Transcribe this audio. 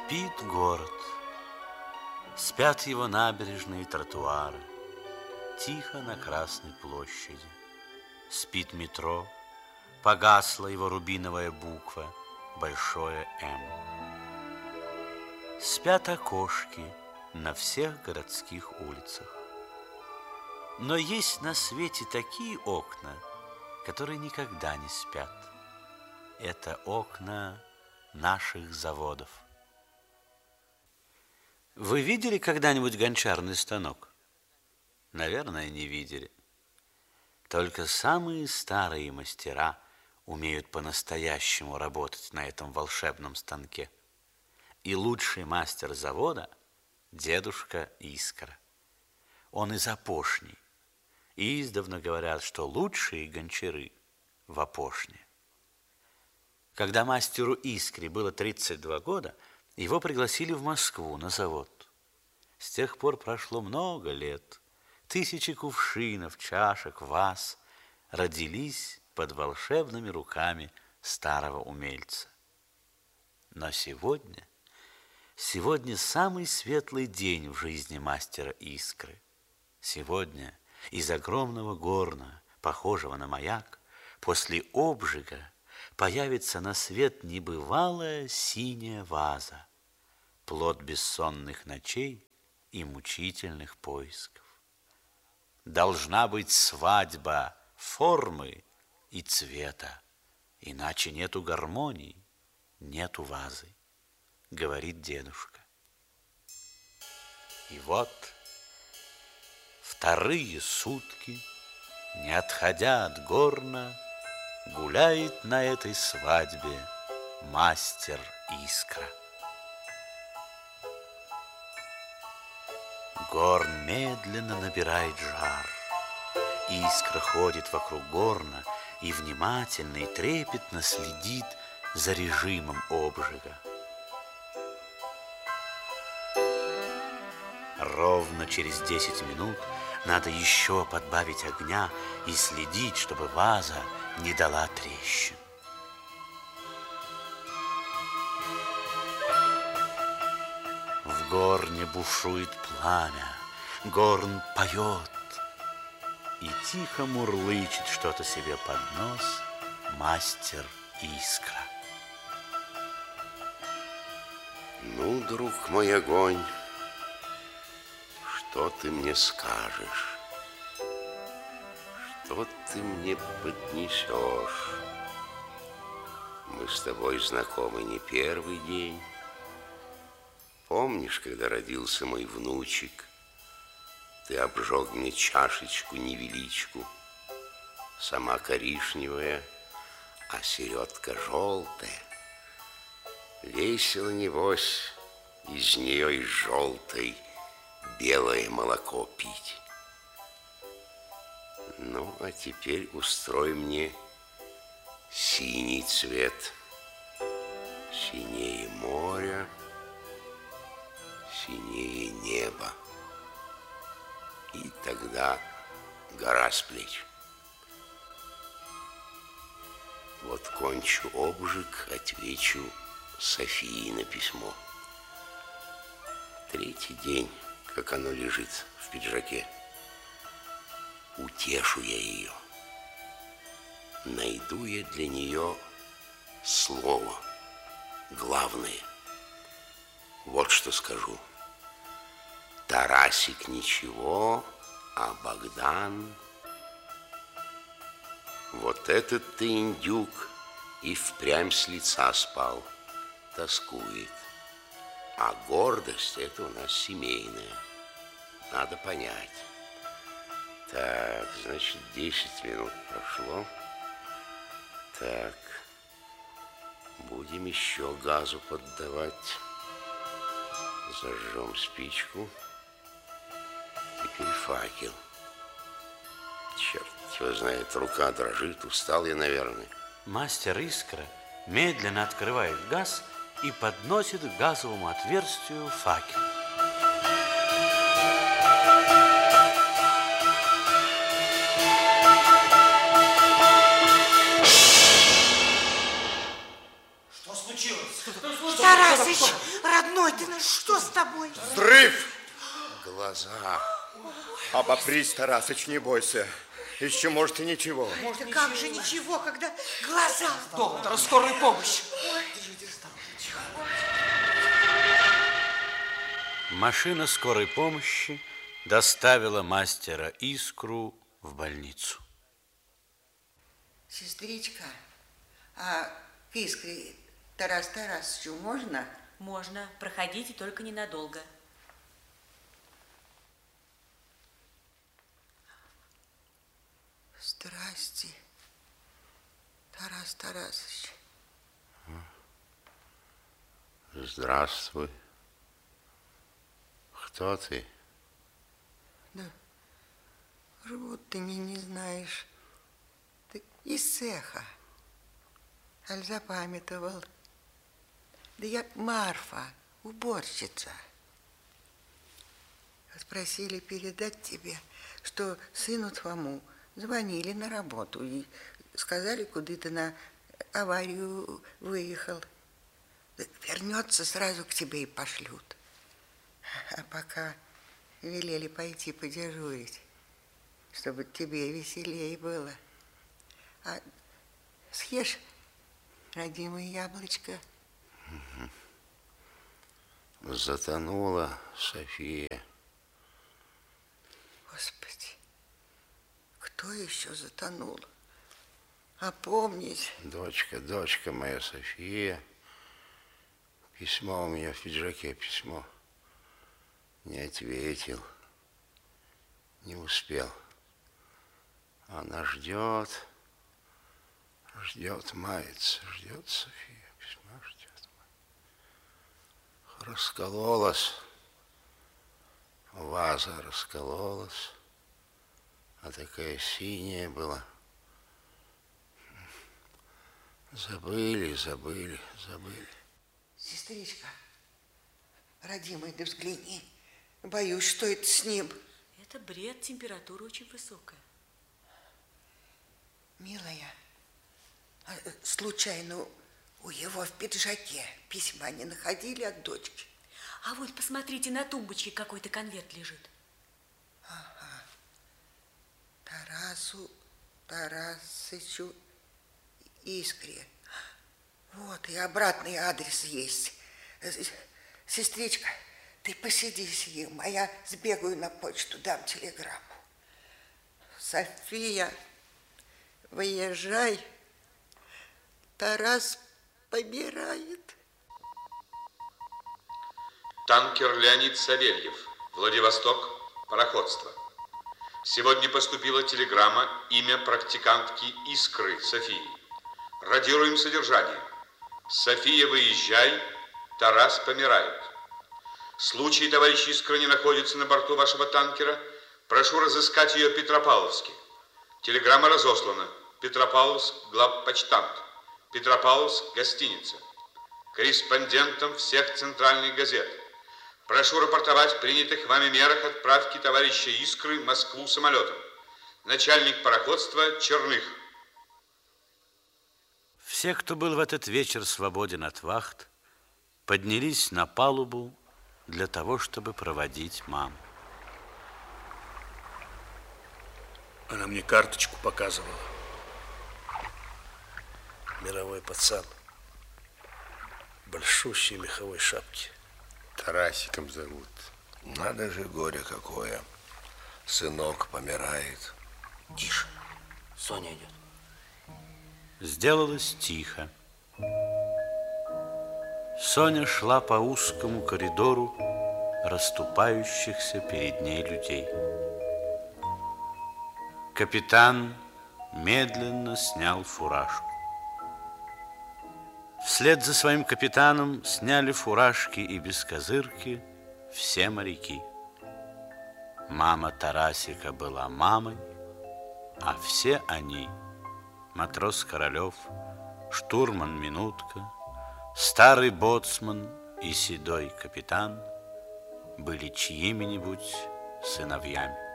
Спит город, спят его набережные и тротуары, тихо на Красной площади. Спит метро, погасла его рубиновая буква, большое «М». Спят окошки на всех городских улицах. Но есть на свете такие окна, которые никогда не спят. Это окна наших заводов. Вы видели когда-нибудь гончарный станок? Наверное, не видели. Только самые старые мастера умеют по-настоящему работать на этом волшебном станке. И лучший мастер завода – дедушка Искра. Он из Опошни. И издавна говорят, что лучшие гончары в Опошне. Когда мастеру Искре было 32 года, его пригласили в Москву на завод. С тех пор прошло много лет. Тысячи кувшинов, чашек, ваз родились под волшебными руками старого умельца. Но сегодня самый светлый день в жизни мастера Искры. Сегодня из огромного горна, похожего на маяк, после обжига появится на свет небывалая синяя ваза, плод бессонных ночей и мучительных поисков. Должна быть свадьба формы и цвета, иначе нету гармонии, нету вазы, говорит дедушка. И вот вторые сутки, не отходя от горна, гуляет на этой свадьбе мастер Искра. Горн медленно набирает жар. Искра ходит вокруг горна и внимательно и трепетно следит за режимом обжига. Ровно через 10 минут надо еще подбавить огня и следить, чтобы ваза не дала трещин. В горне бушует пламя, горн поет и тихо мурлычет что-то себе под нос мастер Искра. Ну, друг мой огонь, что ты мне скажешь? Что ты мне поднесешь? Мы с тобой знакомы не первый день. Помнишь, когда родился мой внучек, ты обжег мне чашечку невеличку, сама коричневая, а середка желтая. Весело, небось, из нее из желтой белое молоко пить. Ну, а теперь устрой мне синий цвет, синее море, синее небо, и тогда гора с плеч. Вот кончу обжиг, отвечу Софии на письмо. 3-й день, как оно лежит в пиджаке. Утешу я ее. Найду я для нее слово главное. Вот что скажу. Тарасик ничего, а Богдан... Вот этот ты, индюк, и впрямь с лица спал, тоскует. А гордость — это у нас семейная. Надо понять. Так, значит, 10 минут прошло. Так, будем еще газу поддавать. Зажжем спичку. Теперь факел. Черт его знает, рука дрожит, устал я, наверное. Мастер Искра медленно открывает газ и подносит к газовому отверстию факел. Что случилось? Тарасыч, родной ты наш, что с тобой? Взрыв! Глаза. Обопрись, Тарасыч, не бойся. Еще, может, и ничего. Да как же ничего, когда глаза? Доктор, скорая помощь. Машина скорой помощи доставила мастера Искру в больницу. Сестричка, а к Искре Тарас Тарасовичу можно? Можно. Проходите, только ненадолго. Здрасте, Тарас Тарасович. Здравствуй. Кто ты? Да, вот ты не знаешь. Ты из цеха. Аль запамятовал. Да я Марфа, уборщица. Спросили передать тебе, что сыну твому звонили на работу и сказали, куда ты на аварию выехал. Вернется, сразу к тебе и пошлют. А пока велели пойти подежурить, чтобы тебе веселее было. А съешь, родимое яблочко. Затонула София. Господи, кто еще затонул? Опомнись. Дочка моя София. Письмо у меня в пиджаке, письмо. Не ответил. Не успел. Она ждет, мается, ждет София. Письма ждет. Раскололась. Ваза раскололась. А такая синяя была. Забыли. Сестричка, родимый, да взгляни. Боюсь, что это с ним. Это бред, температура очень высокая. Милая, а случайно у его в пиджаке письма не находили от дочки? А вот посмотрите, на тумбочке какой-то конверт лежит. Ага. Тарасу Тарасычу Искре. Вот, и обратный адрес есть. Сестричка, ты посиди с ним, а я сбегаю на почту, дам телеграмму. София, выезжай. Тарас помирает. Танкер Леонид Савельев, Владивосток, пароходство. Сегодня поступила телеграмма, имя практикантки Искры Софии. Радируем содержание. София, выезжай, Тарас помирает. Случай, товарищ Искра, не находится на борту вашего танкера. Прошу разыскать ее в Петропавловске. Телеграмма разослана. Петропавловск, главпочтамт. Петропавловск, гостиница. Корреспондентам всех центральных газет. Прошу рапортовать о принятых вами мерах отправки товарища Искры в Москву самолетом. Начальник пароходства Черных. Все, кто был в этот вечер свободен от вахт, поднялись на палубу для того, чтобы проводить маму. Она мне карточку показывала. Мировой пацан. В большущей меховой шапке. Тарасиком зовут. Надо же, горе какое. Сынок помирает. Тише, Соня идет. Сделалось тихо. Соня шла по узкому коридору расступающихся перед ней людей. Капитан медленно снял фуражку. Вслед за своим капитаном сняли фуражки и бескозырки все моряки. Мама Тарасика была мамой, а все они — матрос Королев, штурман Минутка, старый боцман и седой капитан — были чьими-нибудь сыновьями.